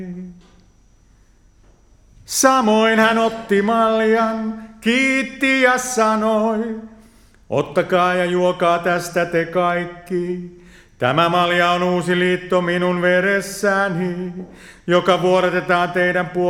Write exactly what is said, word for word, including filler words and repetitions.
Samoin hän otti maljan, kiitti ja sanoi, ottakaa ja juokaa tästä te kaikki. Tämä malja on uusi liitto minun veressäni, joka vuodatetaan teidän puolestaan.